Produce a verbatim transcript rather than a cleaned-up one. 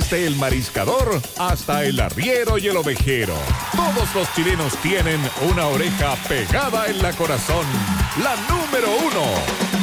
Desde el mariscador hasta el arriero y el ovejero. Todos los chilenos tienen una oreja pegada en la corazón. La número uno.